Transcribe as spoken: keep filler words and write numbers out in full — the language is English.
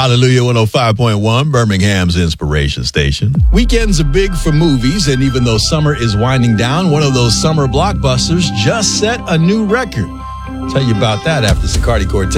Hallelujah one oh five point one, Birmingham's inspiration station. Weekends are big for movies, and even though summer is winding down, one of those summer blockbusters just set a new record. Tell you about that after Sicardi Cortez.